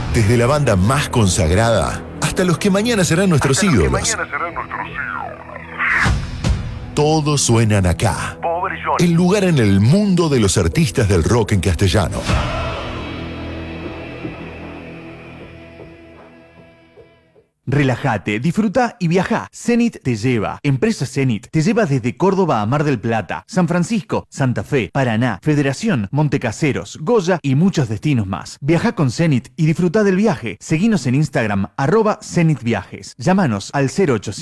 Desde la banda más consagrada hasta los que mañana serán nuestros ídolos. Todos suenan acá. El lugar en el mundo de los artistas del rock en castellano. Relájate, disfruta y viaja. Zenit te lleva. Empresa Zenit te lleva desde Córdoba a Mar del Plata, San Francisco, Santa Fe, Paraná, Federación, Montecaseros, Goya y muchos destinos más. Viaja con Zenit y disfruta del viaje. Seguinos en Instagram @ZenitViajes. Llámanos al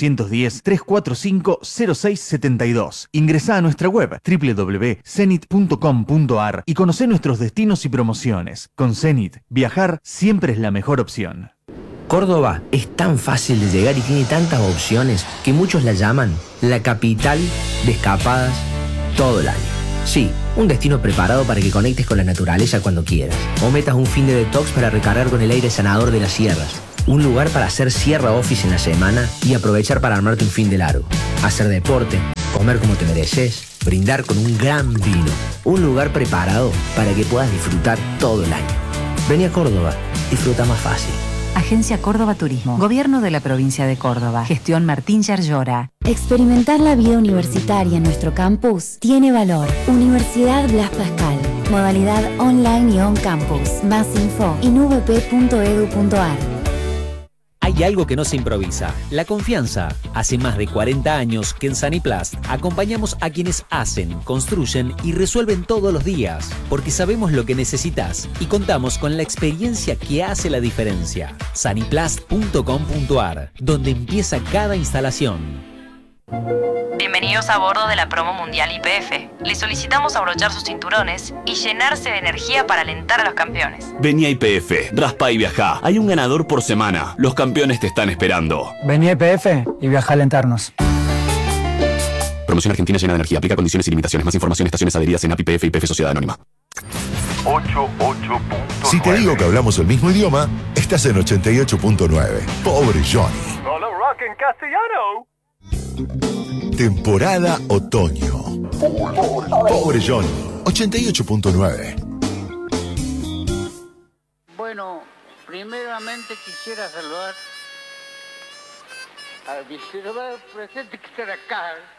0810-345-0672. Ingresá a nuestra web www.zenit.com.ar y conocé nuestros destinos y promociones. Con Zenit, viajar siempre es la mejor opción. Córdoba es tan fácil de llegar y tiene tantas opciones que muchos la llaman la capital de escapadas todo el año. Sí, un destino preparado para que conectes con la naturaleza cuando quieras. O metas un fin de detox para recargar con el aire sanador de las sierras. Un lugar para hacer sierra office en la semana y aprovechar para armarte un fin de largo. Hacer deporte, comer como te mereces, brindar con un gran vino. Un lugar preparado para que puedas disfrutar todo el año. Vení a Córdoba, disfruta más fácil. Agencia Córdoba Turismo. Gobierno de la provincia de Córdoba. Gestión Martín Yarlora. Experimentar la vida universitaria en nuestro campus tiene valor. Universidad Blas Pascal. Modalidad online y on campus. Más info en uvp.edu.ar. Hay algo que no se improvisa, la confianza. Hace más de 40 años que en Saniplast acompañamos a quienes hacen, construyen y resuelven todos los días, porque sabemos lo que necesitas y contamos con la experiencia que hace la diferencia. Saniplast.com.ar, donde empieza cada instalación. Bienvenidos a bordo de la promo mundial YPF. Les solicitamos abrochar sus cinturones y llenarse de energía para alentar a los campeones. Vení a YPF, raspa y viajá. Hay un ganador por semana. Los campeones te están esperando. Vení a YPF y viaja a alentarnos. Promoción Argentina llena de energía. Aplica condiciones y limitaciones. Más información, estaciones adheridas en API YPF y YPF Sociedad Anónima. 88.9. Si te digo que hablamos el mismo idioma, estás en 88.9. Pobre Johnny. Solo rock en castellano. Temporada otoño. Pobre Johnny. 88.9. Bueno, primeramente quisiera saludar al vicepresidente que está acá.